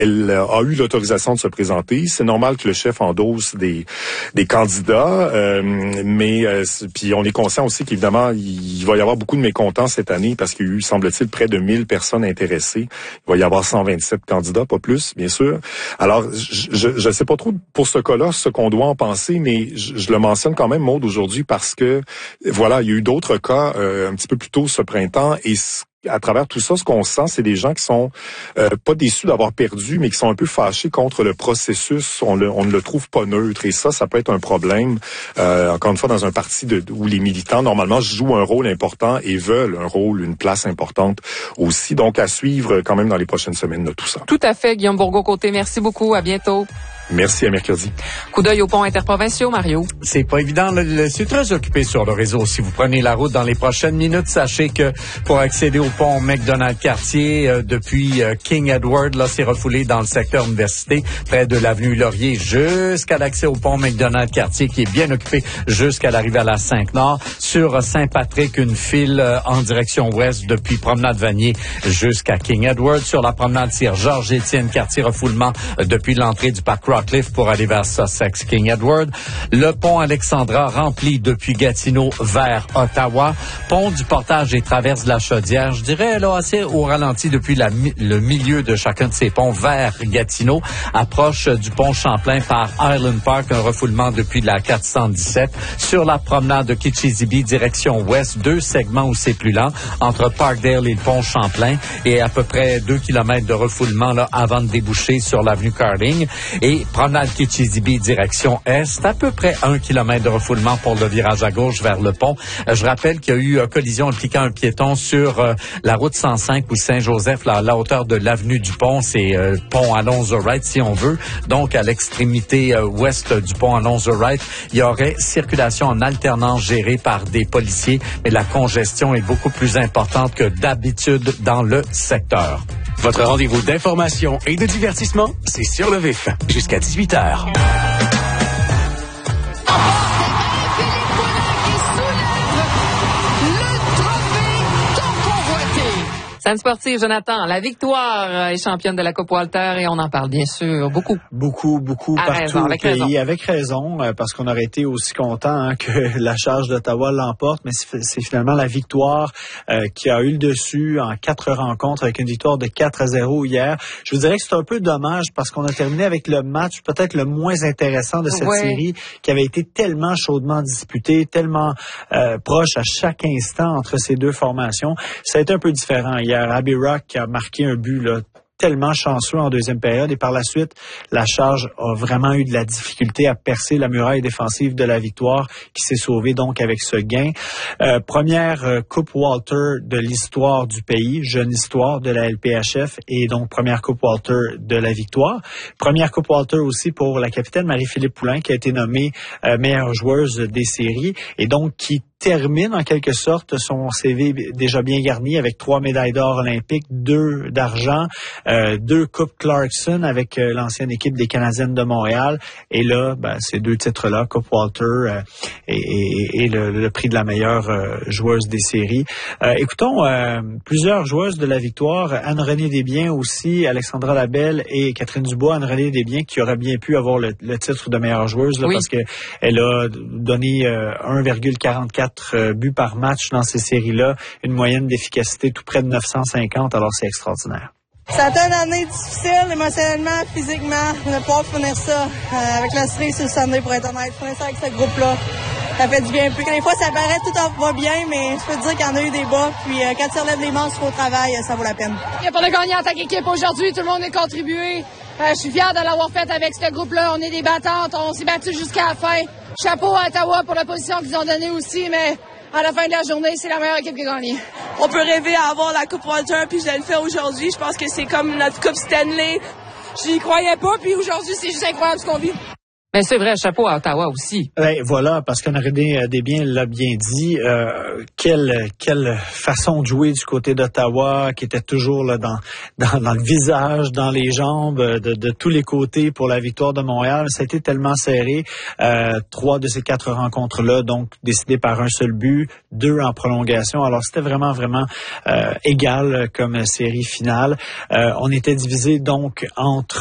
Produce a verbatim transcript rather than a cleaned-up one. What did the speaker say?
Elle a eu l'autorisation de se présenter. C'est normal que le chef endosse des des candidats, euh, mais euh, puis on est conscient aussi qu'évidemment il va y avoir beaucoup de mécontents cette année parce qu'il y a eu, semble-t-il, près de mille personnes intéressées. Il va y avoir cent vingt-sept candidats, pas plus, bien sûr. Alors, je je sais pas trop pour ce cas-là ce qu'on doit en penser, mais je, je le mentionne quand même, Maude, aujourd'hui parce que voilà, il y a eu d'autres cas euh, un petit peu plus tôt ce printemps et à travers tout ça, ce qu'on sent, c'est des gens qui sont euh, pas déçus d'avoir perdu, mais qui sont un peu fâchés contre le processus. On, le, on ne le trouve pas neutre. Et ça, ça peut être un problème, euh, encore une fois, dans un parti de, où les militants, normalement, jouent un rôle important et veulent un rôle, une place importante aussi. Donc, à suivre quand même dans les prochaines semaines, là, tout ça. Tout à fait, Guillaume Bourgault-Côté. Merci beaucoup. À bientôt. Merci, à mercredi. Coup d'œil aux ponts interprovinciaux, Mario. C'est pas évident. C'est très occupé sur le réseau. Si vous prenez la route dans les prochaines minutes, sachez que pour accéder au pont McDonald-Cartier, euh, depuis euh, King Edward, là, c'est refoulé dans le secteur université, près de l'avenue Laurier, jusqu'à l'accès au pont McDonald-Cartier, qui est bien occupé jusqu'à l'arrivée à la cinq Nord. Sur Saint-Patrick, une file euh, en direction ouest depuis Promenade Vanier jusqu'à King Edward. Sur la promenade Sir Georges-Étienne Cartier, refoulement euh, depuis l'entrée du parc Rockcliffe pour aller vers Sussex, King Edward. Le pont Alexandra rempli depuis Gatineau vers Ottawa. Pont du Portage et traverse de la Chaudière. Je dirais là assez au ralenti depuis la, le milieu de chacun de ces ponts vers Gatineau. Approche du pont Champlain par Island Park, un refoulement depuis la quatre cent dix-sept. Sur la promenade de Kitchissippi, direction ouest, deux segments où c'est plus lent, entre Parkdale et le pont Champlain, et à peu près deux kilomètres de refoulement là avant de déboucher sur l'avenue Carding. Et promenade Kitchissippi, direction est, à peu près un kilomètre de refoulement pour le virage à gauche vers le pont. Euh, je rappelle qu'il y a eu euh, collision impliquant un piéton sur euh, la route cent cinq ou Saint-Joseph, là, à la hauteur de l'avenue du pont. C'est euh, pont Alonzo-Wright, si on veut. Donc, à l'extrémité euh, ouest du pont Alonzo-Wright, il y aurait circulation en alternance gérée par des policiers, mais la congestion est beaucoup plus importante que d'habitude dans le secteur. Votre rendez-vous d'information et de divertissement, c'est Sur le Vif, jusqu'à dix-huit heures. Scène sportive, Jonathan, la victoire est championne de la Coupe Walter et on en parle bien sûr beaucoup. Beaucoup, beaucoup à partout raison, au avec pays. raison. Avec raison, parce qu'on aurait été aussi content hein, que la charge d'Ottawa l'emporte, mais c'est, c'est finalement la victoire euh, qui a eu le dessus en quatre rencontres avec une victoire de quatre à zéro hier. Je vous dirais que c'est un peu dommage parce qu'on a terminé avec le match peut-être le moins intéressant de cette ouais. série qui avait été tellement chaudement disputé, tellement euh, proche à chaque instant entre ces deux formations. Ça a été un peu différent hier. Abby Rock a marqué un but là, tellement chanceux en deuxième période et par la suite, la charge a vraiment eu de la difficulté à percer la muraille défensive de la victoire qui s'est sauvée donc avec ce gain. Euh, première euh, Coupe Walter de l'histoire du pays, jeune histoire de la L P H F et donc première Coupe Walter de la victoire. Première Coupe Walter aussi pour la capitaine Marie-Philippe Poulin qui a été nommée euh, meilleure joueuse des séries et donc qui termine en quelque sorte son C V déjà bien garni avec trois médailles d'or olympiques, deux d'argent, euh, deux coupes Clarkson avec euh, l'ancienne équipe des Canadiennes de Montréal. Et là, ben, ces deux titres-là, Coupe Walter euh, et, et, et le, le prix de la meilleure euh, joueuse des séries. Euh, écoutons euh, plusieurs joueuses de la victoire. Anne-Renée Desbiens aussi, Alexandra Labelle et Catherine Dubois. Anne-Renée Desbiens qui aurait bien pu avoir le, le titre de meilleure joueuse là, oui. parce qu'elle a donné euh, un virgule quarante-quatre buts par match dans ces séries-là, une moyenne d'efficacité tout près de neuf cent cinquante, alors c'est extraordinaire. Ça a été une année difficile, émotionnellement, physiquement, de pouvoir finir ça euh, avec la série sur le Sunday, pour être honnête. Finir ça avec ce groupe-là, ça fait du bien. Puis des fois, ça paraît tout va bien, mais je peux te dire qu'il y en a eu des bas. Puis euh, quand tu relèves les manches au travail, ça vaut la peine. Il n'y a pas de gagnant en tant qu'équipe aujourd'hui, tout le monde est contribué. Euh, je suis fier de l'avoir fait avec ce groupe-là. On est des battantes, on s'est battus jusqu'à la fin. Chapeau à Ottawa pour la position qu'ils ont donnée aussi, mais à la fin de la journée, c'est la meilleure équipe qui a gagné. On peut rêver à avoir la Coupe Walter, puis je le fais aujourd'hui. Je pense que c'est comme notre Coupe Stanley. J'y croyais pas, puis aujourd'hui, c'est juste incroyable ce qu'on vit. Mais c'est vrai, chapeau à Ottawa aussi. Ben, voilà, parce qu'Henri Desbiens l'a bien dit, euh, quelle quelle façon de jouer du côté d'Ottawa, qui était toujours là dans dans, dans le visage, dans les jambes, de, de tous les côtés pour la victoire de Montréal. Ça a été tellement serré. Euh, trois de ces quatre rencontres-là, donc décidées par un seul but, deux en prolongation. Alors c'était vraiment vraiment euh, égal comme série finale. Euh, on était divisé donc entre